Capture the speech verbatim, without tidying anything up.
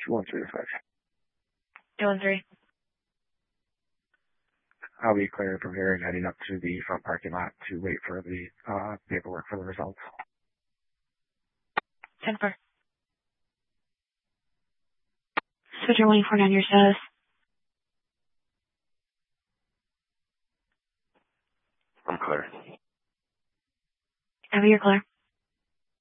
two one three five. two one three. I'll be clearing from here and heading up to the front parking lot to wait for the uh, paperwork for the results. ten four. Switcher one four nine, your status. I'm clear. Abby, you're clear.